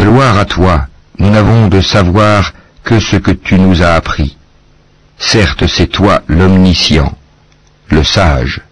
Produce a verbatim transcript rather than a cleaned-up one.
Gloire à toi, nous n'avons de savoir que ce que tu nous as appris. Certes, c'est toi l'omniscient, le sage.